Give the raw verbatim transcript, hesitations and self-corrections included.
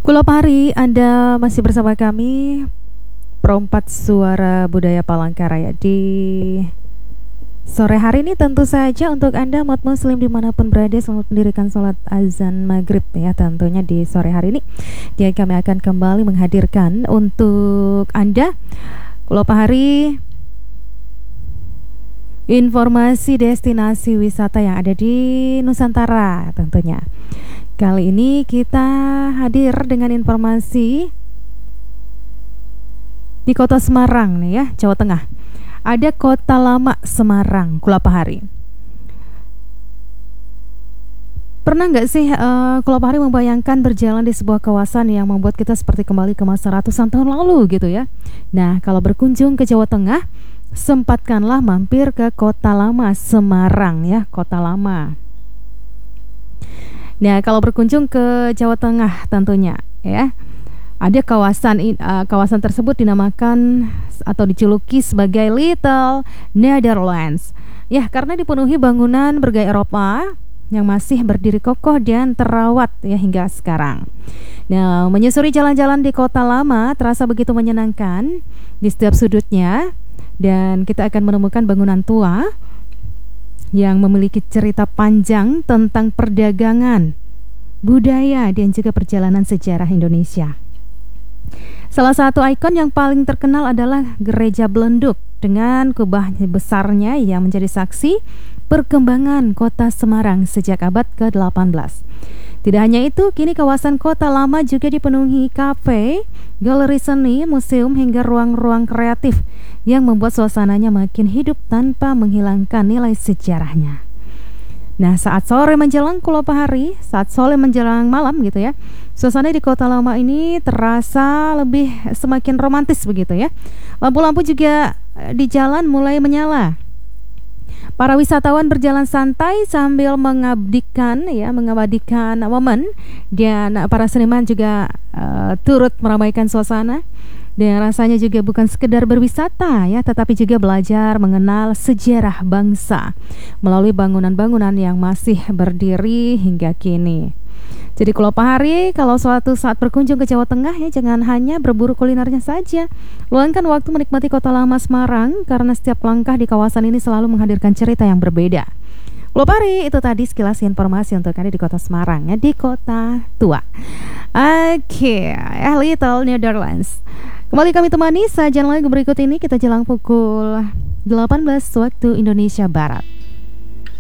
Kulo Pari, Anda masih bersama kami Perompat Suara Budaya Palangkaraya di sore hari ini. Tentu saja untuk Anda umat muslim dimanapun berada, selamat mendirikan sholat azan maghrib ya. Tentunya di sore hari ini dia kami akan kembali menghadirkan untuk Anda Kulo Pari informasi destinasi wisata yang ada di Nusantara tentunya. Kali ini kita hadir dengan informasi di Kota Semarang nih ya, Jawa Tengah. Ada Kota Lama Semarang, Kulapahari. Pernah nggak sih uh, Kulapahari membayangkan berjalan di sebuah kawasan yang membuat kita seperti kembali ke masa ratusan tahun lalu gitu ya? Nah, kalau berkunjung ke Jawa Tengah, sempatkanlah mampir ke Kota Lama Semarang ya, Kota Lama. Nah, kalau berkunjung ke Jawa Tengah tentunya ya, ada kawasan uh, kawasan tersebut dinamakan atau dijuluki sebagai Little Netherlands. Ya, karena dipenuhi bangunan bergaya Eropa yang masih berdiri kokoh dan terawat ya hingga sekarang. Nah, menyusuri jalan-jalan di Kota Lama terasa begitu menyenangkan di setiap sudutnya, dan kita akan menemukan bangunan tua yang memiliki cerita panjang tentang perdagangan, budaya, dan juga perjalanan sejarah Indonesia. Salah satu ikon yang paling terkenal adalah Gereja Belenduk dengan kubah besarnya yang menjadi saksi perkembangan kota Semarang sejak abad ke delapan belas. Tidak hanya itu, kini kawasan Kota Lama juga dipenuhi kafe, galeri seni, museum, hingga ruang-ruang kreatif yang membuat suasananya makin hidup tanpa menghilangkan nilai sejarahnya. Nah, saat sore menjelang Kulapahari, saat sore menjelang malam gitu ya, suasana di Kota Lama ini terasa lebih semakin romantis begitu ya. Lampu-lampu juga di jalan mulai menyala. Para wisatawan berjalan santai sambil mengabdikan ya, mengabadikan momen, dan para seniman juga uh, turut meramaikan suasana. Dan rasanya juga bukan sekedar berwisata ya, tetapi juga belajar mengenal sejarah bangsa melalui bangunan-bangunan yang masih berdiri hingga kini. Jadi Kulapahari kalau suatu saat berkunjung ke Jawa Tengah ya, jangan hanya berburu kulinernya saja. Luangkan waktu menikmati Kota Lama Semarang, karena setiap langkah di kawasan ini selalu menghadirkan cerita yang berbeda. Kulapahari, itu tadi sekilas informasi untuk Anda di Kota Semarang ya, di Kota Tua. Oke, okay, Little Netherlands. Kembali kami temani sajian lagu berikut ini, kita jelang pukul delapan belas waktu Indonesia Barat.